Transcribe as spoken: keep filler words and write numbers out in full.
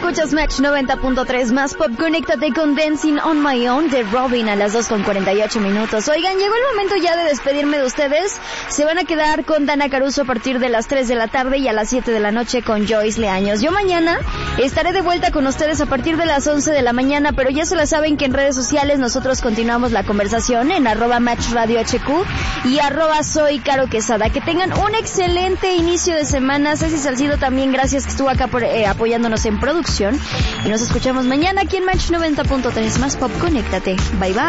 Escuchas Match noventa punto tres más pop. Conéctate con Dancing on My Own de Robin a las dos con cuarenta y ocho minutos. Oigan, llegó el momento ya de despedirme de ustedes. Se van a quedar con Dana Caruso a partir de las tres de la tarde y a las siete de la noche con Joyce Leaños. Yo mañana estaré de vuelta con ustedes a partir de las once de la mañana, pero ya se la saben que en redes sociales nosotros continuamos la conversación en arroba Match Radio H Q y arroba Soy Caro Quesada. Que tengan un excelente inicio de semana. Ceci Salcido también, gracias que estuvo acá por, eh, apoyándonos en producción. Y nos escuchamos mañana aquí en Match noventa punto tres más pop. Conéctate. Bye bye.